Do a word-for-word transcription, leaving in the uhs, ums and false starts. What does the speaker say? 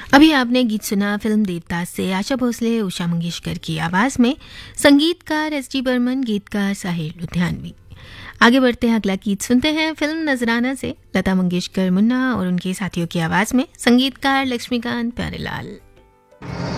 अभी आपने गीत सुना फिल्म देवदास से आशा भोसले उषा मंगेशकर की आवाज में, संगीतकार एस जी बर्मन, गीतकार साहिर लुधियानवी। आगे बढ़ते हैं, अगला गीत सुनते हैं फिल्म नजराना से लता मंगेशकर, मुन्ना और उनके साथियों की आवाज में, संगीतकार लक्ष्मीकांत प्यारेलाल।